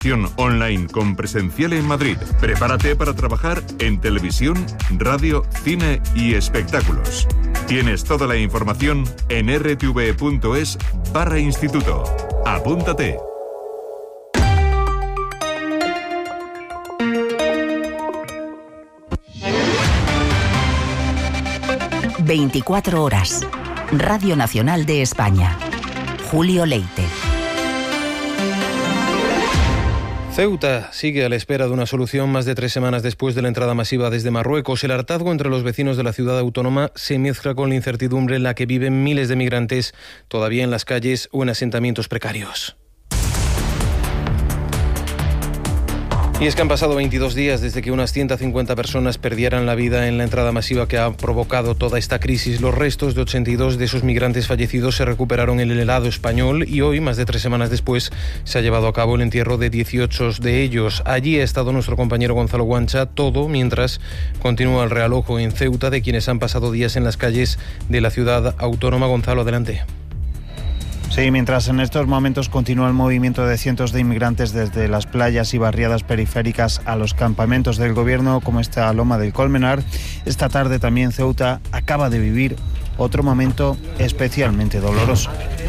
Online con presencial en Madrid. Prepárate para trabajar en televisión, radio, cine y espectáculos. Tienes toda la información en rtv.es/instituto. Apúntate. ...24 horas... Radio Nacional de España. Julio Leite. Ceuta sigue a la espera de una solución más de 3 semanas después de la entrada masiva desde Marruecos. El hartazgo entre los vecinos de la ciudad autónoma se mezcla con la incertidumbre en la que viven miles de migrantes todavía en las calles o en asentamientos precarios. Y es que han pasado 22 días desde que unas 150 personas perdieran la vida en la entrada masiva que ha provocado toda esta crisis. Los restos de 82 de esos migrantes fallecidos se recuperaron en el helado español y hoy, más de 3 semanas después, se ha llevado a cabo el entierro de 18 de ellos. Allí ha estado nuestro compañero Gonzalo Guancha, todo mientras continúa el realojo en Ceuta de quienes han pasado días en las calles de la ciudad autónoma. Gonzalo, adelante. Sí, mientras en estos momentos continúa el movimiento de cientos de inmigrantes desde las playas y barriadas periféricas a los campamentos del gobierno, como esta Loma del Colmenar, esta tarde también Ceuta acaba de vivir otro momento especialmente doloroso.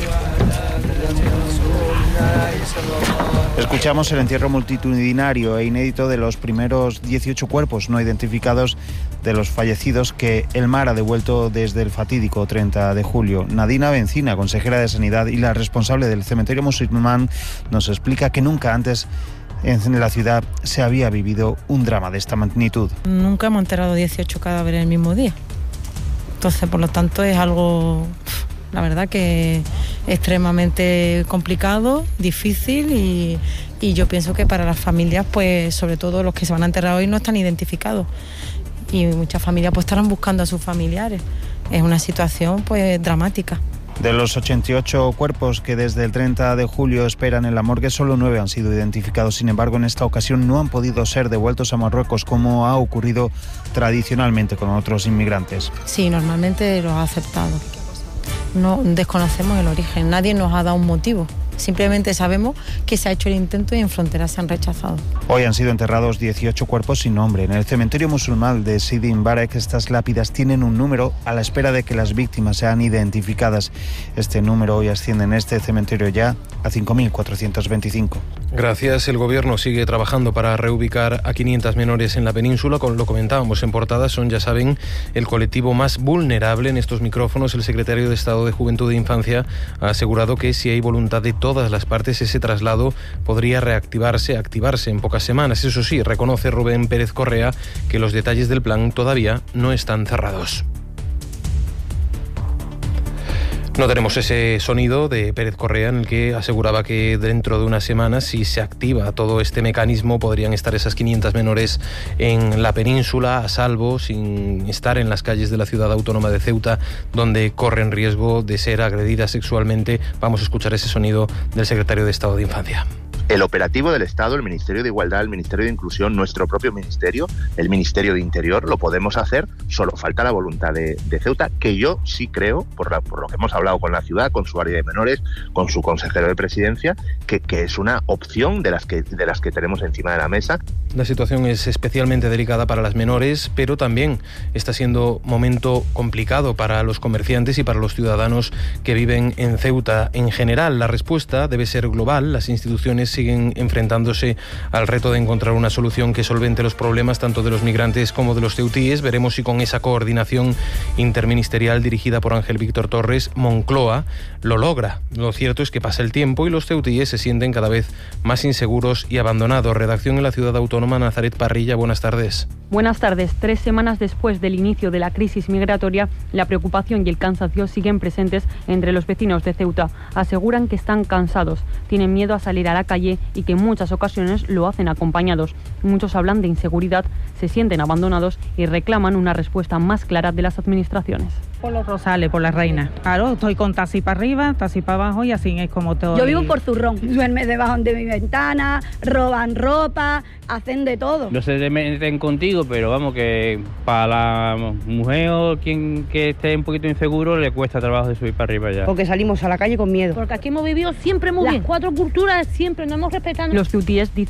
Escuchamos el entierro multitudinario e inédito de los primeros 18 cuerpos no identificados de los fallecidos que el mar ha devuelto desde el fatídico 30 de julio. Nadina Bencina, consejera de Sanidad y la responsable del cementerio musulmán, nos explica que nunca antes en la ciudad se había vivido un drama de esta magnitud. Nunca hemos enterrado 18 cadáveres el mismo día. Entonces, por lo tanto, es algo, la verdad, que extremadamente complicado, difícil y yo pienso que para las familias, pues sobre todo los que se van a enterrar hoy, no están identificados y muchas familias pues estarán buscando a sus familiares. Es una situación pues dramática. De los 88 cuerpos que desde el 30 de julio esperan en la morgue, solo 9 han sido identificados. Sin embargo, en esta ocasión no han podido ser devueltos a Marruecos, como ha ocurrido tradicionalmente con otros inmigrantes. Sí, normalmente los ha aceptado. No desconocemos el origen, nadie nos ha dado un motivo. Simplemente sabemos que se ha hecho el intento y en fronteras se han rechazado. Hoy han sido enterrados 18 cuerpos sin nombre. En el cementerio musulmán de Sidi Mbarek, estas lápidas tienen un número a la espera de que las víctimas sean identificadas. Este número hoy asciende en este cementerio ya a 5.425. Gracias. El gobierno sigue trabajando para reubicar a 500 menores en la península. Como lo comentábamos en portada, son, ya saben, el colectivo más vulnerable. En estos micrófonos, el secretario de Estado de Juventud e Infancia ha asegurado que si hay voluntad de todas las partes, ese traslado podría activarse en pocas semanas. Eso sí, reconoce Rubén Pérez Correa que los detalles del plan todavía no están cerrados. No tenemos ese sonido de Pérez Correa en el que aseguraba que dentro de unas semanas, si se activa todo este mecanismo, podrían estar esas 500 menores en la península a salvo, sin estar en las calles de la ciudad autónoma de Ceuta, donde corren riesgo de ser agredidas sexualmente. Vamos a escuchar ese sonido del secretario de Estado de Infancia. El operativo del Estado, el Ministerio de Igualdad, el Ministerio de Inclusión, nuestro propio ministerio, el Ministerio de Interior, lo podemos hacer, solo falta la voluntad de Ceuta, que yo sí creo, por lo que hemos hablado con la ciudad, con su área de menores, con su consejero de presidencia, que es una opción de las que tenemos encima de la mesa. La situación es especialmente delicada para las menores, pero también está siendo momento complicado para los comerciantes y para los ciudadanos que viven en Ceuta. En general, la respuesta debe ser global. Las instituciones siguen enfrentándose al reto de encontrar una solución que solvente los problemas tanto de los migrantes como de los ceutíes. Veremos si con esa coordinación interministerial dirigida por Ángel Víctor Torres, Moncloa lo logra. Lo cierto es que pasa el tiempo y los ceutíes se sienten cada vez más inseguros y abandonados. Redacción en la ciudad autónoma, Nazaret Parrilla, buenas tardes. Buenas tardes. 3 semanas después del inicio de la crisis migratoria, la preocupación y el cansancio siguen presentes entre los vecinos de Ceuta. Aseguran que están cansados, tienen miedo a salir a la calle y que en muchas ocasiones lo hacen acompañados. Muchos hablan de inseguridad, se sienten abandonados y reclaman una respuesta más clara de las administraciones. Por los Rosales, por la Reina. Claro, estoy con taxi para arriba, taxi para abajo y así es como todo. Yo vivo por Zurrón, duerme debajo de mi ventana, roban ropa, hacen de todo. No se meten contigo, pero vamos, que para la mujer o quien que esté un poquito inseguro le cuesta trabajo de subir para arriba ya. Porque salimos a la calle con miedo. Porque aquí hemos vivido siempre muy bien. 4 culturas siempre nos hemos respetado. Los ceutíes dicen